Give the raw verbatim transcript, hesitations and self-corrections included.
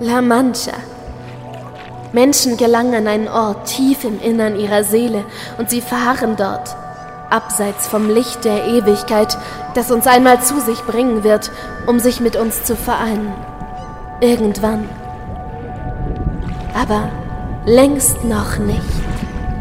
La Mancha. Menschen gelangen an einen Ort tief im Innern ihrer Seele und sie verharren dort, abseits vom Licht der Ewigkeit, das uns einmal zu sich bringen wird, um sich mit uns zu vereinen. Irgendwann. Aber längst noch nicht.